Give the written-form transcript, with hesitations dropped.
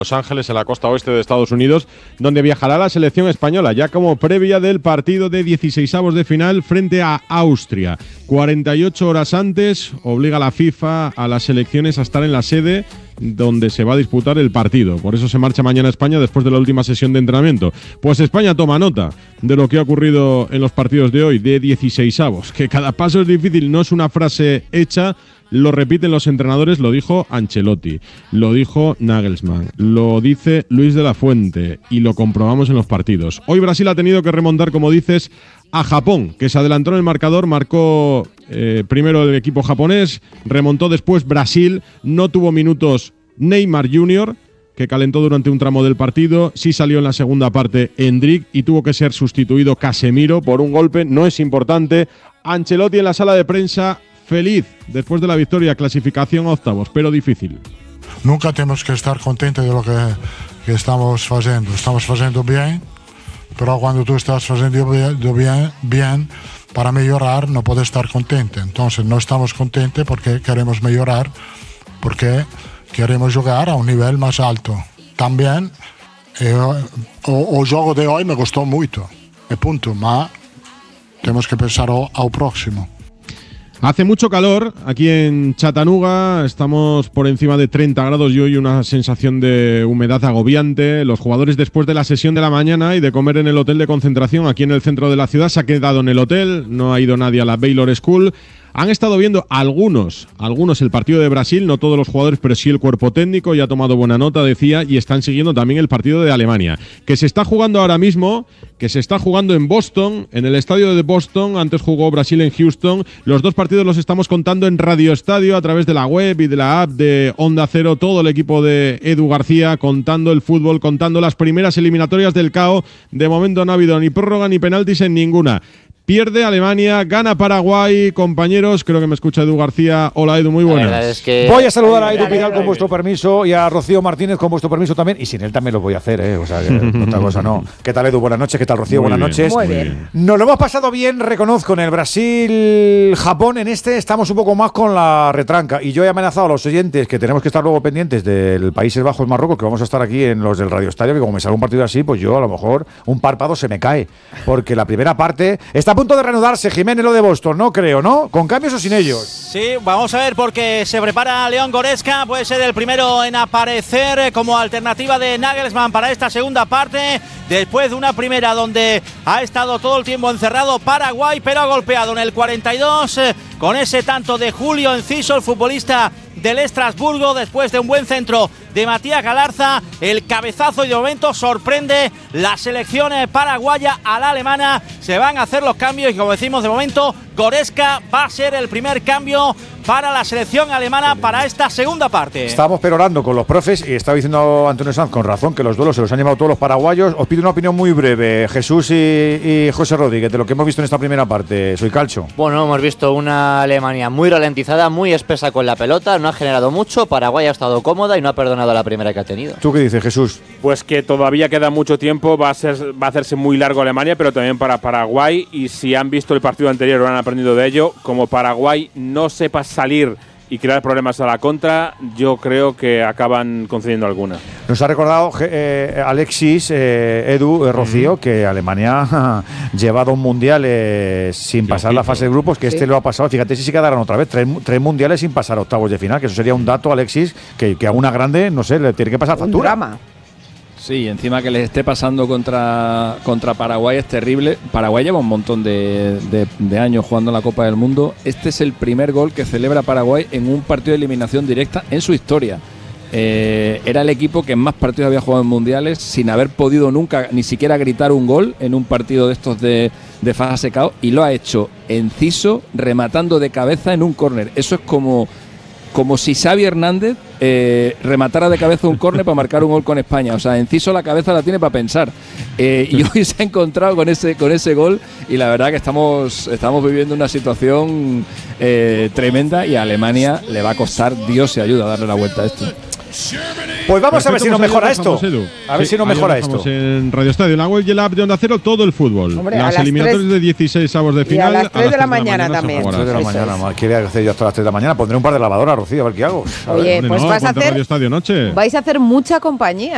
Los Ángeles, en la costa oeste de Estados Unidos, donde viajará la selección española, ya como previa del partido de 16avos de final frente a Austria. 48 horas antes obliga la FIFA a las selecciones a estar en la sede donde se va a disputar el partido. Por eso se marcha mañana a España después de la última sesión de entrenamiento. Pues España toma nota de lo que ha ocurrido en los partidos de hoy, de 16avos. Que cada paso es difícil, no es una frase hecha. Lo repiten los entrenadores, lo dijo Ancelotti, lo dijo Nagelsmann, lo dice Luis de la Fuente y lo comprobamos en los partidos. Hoy Brasil ha tenido que remontar, como dices, a Japón, que se adelantó en el marcador, marcó primero el equipo japonés, remontó después Brasil, no tuvo minutos Neymar Jr., que calentó durante un tramo del partido, sí salió en la segunda parte Endrick y tuvo que ser sustituido Casemiro por un golpe, no es importante. Ancelotti en la sala de prensa feliz después de la victoria, clasificación a octavos, pero difícil. Nunca tenemos que estar contentos de lo que estamos haciendo. Estamos haciendo bien, pero cuando tú estás haciendo bien, para mejorar no puedes estar contento. Entonces no estamos contentos porque queremos mejorar, porque queremos jugar a un nivel más alto. También o juego de hoy me gustó mucho, y punto, pero tenemos que pensar al próximo. Hace mucho calor aquí en Chattanooga, estamos por encima de 30 grados y hoy una sensación de humedad agobiante. Los jugadores, después de la sesión de la mañana y de comer en el hotel de concentración aquí en el centro de la ciudad, se ha quedado en el hotel, no ha ido nadie a la Baylor School. Han estado viendo algunos el partido de Brasil, no todos los jugadores, pero sí el cuerpo técnico, y ha tomado buena nota, decía, y están siguiendo también el partido de Alemania, que se está jugando ahora mismo, que se está jugando en Boston, en el estadio de Boston. Antes jugó Brasil en Houston. Los dos partidos los estamos contando en Radio Estadio a través de la web y de la app de Onda Cero, todo el equipo de Edu García contando el fútbol, contando las primeras eliminatorias del CAO. De momento no ha habido ni prórroga ni penaltis en ninguna. Pierde Alemania, gana Paraguay, compañeros, creo que me escucha Edu García. Hola Edu, muy buenas. Es que... Voy a saludar a Edu Pidal con vuestro permiso y a Rocío Martínez con vuestro permiso también, y sin él también lo voy a hacer, o sea, que otra cosa no. ¿Qué tal Edu? Buenas noches, ¿qué tal Rocío? Buenas noches. Muy bien. Nos lo hemos pasado bien, reconozco, en el Brasil-Japón. En este estamos un poco más con la retranca, y yo he amenazado a los oyentes que tenemos que estar luego pendientes del Países Bajos-Marruecos, que vamos a estar aquí en los del Radio Estadio, que como me salga un partido así, pues yo a lo mejor un párpado se me cae, porque la primera parte está a punto de reanudarse. Jiménez, lo de Boston, no creo, ¿no? ¿Con cambios o sin ellos? Sí, vamos a ver, porque se prepara León Goretzka, puede ser el primero en aparecer como alternativa de Nagelsmann para esta segunda parte, después de una primera donde ha estado todo el tiempo encerrado Paraguay, pero ha golpeado en el 42 con ese tanto de Julio Enciso, el futbolista del Estrasburgo, después de un buen centro de Matías Galarza, el cabezazo, y de momento sorprende la selección paraguaya a la alemana. Se van a hacer los cambios y, como decimos, de momento Goretzka va a ser el primer cambio para la selección alemana para esta segunda parte. Estábamos perorando con los profes y estaba diciendo Antonio Sanz con razón que los duelos se los han llevado todos los paraguayos. Os pido una opinión muy breve, Jesús y José Rodríguez, de lo que hemos visto en esta primera parte. Soy Calcho. Bueno, hemos visto una Alemania muy ralentizada, muy espesa con la pelota, no ha generado mucho. Paraguay ha estado cómoda y no ha perdonado la primera que ha tenido. ¿Tú qué dices, Jesús? Pues que todavía queda mucho tiempo, va a hacerse muy largo Alemania, pero también para Paraguay, y si han visto el partido anterior o han aprendido de ello, como Paraguay no sepa salir y crear problemas a la contra, yo creo que acaban concediendo alguna. Nos ha recordado Alexis, Edu, Rocío, que Alemania ha llevado un mundial sin pasar la fase de grupos, que este lo ha pasado. Fíjate si se quedaran otra vez, tres mundiales sin pasar octavos de final, que eso sería un dato, Alexis, que a una grande, no sé, le tiene que pasar factura. Un drama. Sí, encima que les esté pasando contra Paraguay es terrible. Paraguay lleva un montón de años jugando en la Copa del Mundo. Este es el primer gol que celebra Paraguay en un partido de eliminación directa en su historia. Era el equipo que en más partidos había jugado en mundiales sin haber podido nunca ni siquiera gritar un gol en un partido de estos de fase KO, y lo ha hecho Enciso rematando de cabeza en un córner. Eso es como si Xavi Hernández rematara de cabeza un córner para marcar un gol con España. O sea, Enciso la cabeza la tiene para pensar. Y hoy se ha encontrado con ese gol, y la verdad que estamos viviendo una situación tremenda, y a Alemania le va a costar Dios y ayuda a darle la vuelta a esto. Pues vamos a ver si nos mejora esto. A ver si nos mejora esto. En Radio Estadio, en la web y la app de Onda Cero, todo el fútbol. Hombre, las eliminatorias de 16avos de final. Y a las 3 de la mañana también. 3 de la mañana, ¿qué voy a hacer yo hasta las 3 de la mañana? Pondré un par de lavadoras, Rocío, a ver qué hago. Oye, pues vas a hacer. Radio Estadio Noche. Vais a hacer mucha compañía.